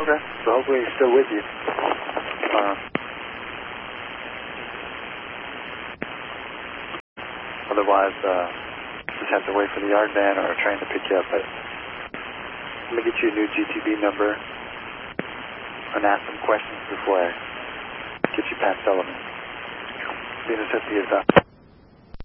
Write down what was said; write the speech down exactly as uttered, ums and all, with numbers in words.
Okay, so hopefully he's still with you. Uh, otherwise, uh, just have to wait for the yard van or a train to pick you up. But let me get you a new G T B number and ask some questions before I get you past Sullivan. Venus fifty is up.